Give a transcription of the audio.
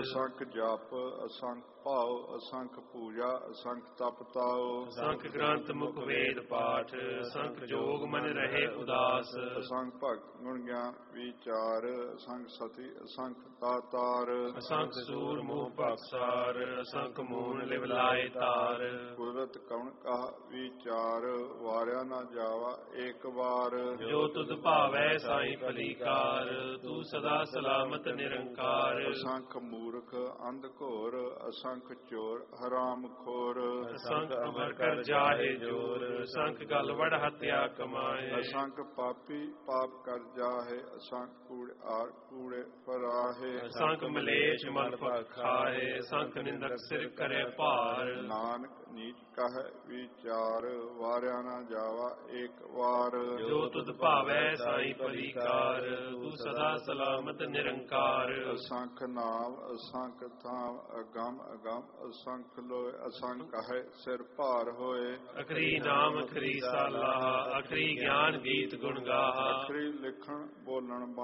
ਅਸੰਖ ਜਪ ਅਸੰਖ ਭਾਉ ਅਸੰਖ ਪੂਜਾ ਅਸੰਖ ਤਪ ਤਾਉ ਅਸੰਖ ਗ੍ਰੰਥ ਮੁਖ ਵੇਦ ਪਾਠ ਅਸੰਖ ਜੋਗ ਮਨ ਰਹੇ ਉਦਾਸ ਅਸੰਖ ਭਗਤ ਗੁਣ ਗਿਆਨ ਵਿਚਾਰ ਅਸੰਖ ਸਤੀ ਅਸੰਖ ਦਾਤਾਰ ਅਸੰਖ ਸੂਰ ਮੋਹ ਭਗਸਾਰ ਅਸੰਖ ਮੂਨ ਲਿਵ ਲਾਏ ਤਾਰ ਕੁਦਰਤ ਕਵਣ ਕਹਾ ਵਿਚਾਰ ਵਾਰਿਆ ਨਾ ਜਾਵਾ ਏਕ ਵਾਰ ਜੋ ਤੁਧ ਭਾਵੈ ਸਾਈ ਭਲੀਕਾਰ ਤੂੰ ਸਦਾ ਸਲਾਮਤ ਨਿਰੰਕਾਰ ਅਸੰਖ ਮੂਰਖ ਅੰਧ ਘੋਰ ਅਸੰਖ ਚੋਰ ਹਰਾਮ ਖੋਰ ਅਸੰਖ ਅਮਰ ਕਰ ਜਾਹੇ ਜੋਰ ਅਸੰਖ ਗਲ ਵੜ ਹੱਤਿਆ ਕਮਾਏ ਅਸੰਖ ਪਾਪੀ ਪਾਪ ਕਰ ਜਾਹੇ ਅਸੰਖ ਕੂੜਿਆਰ ਕੂੜੇ ਪਰਾਹੇ ਅਸੰਖ ਮਲੇਛ ਮਲ ਭਖ ਖਾਹੇ ਅਸੰਖ ਨਿੰਦਕ ਸਿਰ ਕਰੇ ਭਾਰ ਨਾਨਕ ਨੀਚ ਕਹੈ ਵਿਚਾਰ ਵਾਰਿਆ ਨਾ ਜਾਵਾ ਏਕ ਵਾਰ ਜੋ ਤੁਧ ਭਾਵੈ ਸਾਈ ਭਲੀਕਾਰ ਤੂੰ ਸਦਾ ਸਲਾਮਤ ਨਿਰੰਕਾਰ ਅਸੰਖ ਨਾਮ ਅਸੰਖ ਥਾਮ ਅਗੰਮ ਅਗੰਮ ਅਸੰਖ ਲੋਏ ਅਸੰਖ ਕਹੈ ਸਿਰ ਭਾਰ ਹੋਏ ਅਖਰੀ ਨਾਮ ਅਖਰੀ ਸਾਲਾ ਅਖਰੀ ਗਿਆਨ ਗੀਤ ਗੁਣ ਗਾਹਾ ਅਖਰੀ ਲਿਖਣ ਬੋਲਣ